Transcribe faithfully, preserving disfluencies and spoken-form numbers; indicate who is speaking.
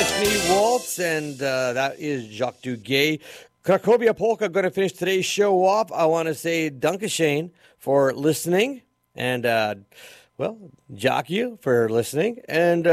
Speaker 1: Destiny Waltz, and uh, that is Jacques Duguay. Cracovia Polka going to finish today's show off. I want to say Danke Shane for listening, and, uh, well, Jacques, you for listening, and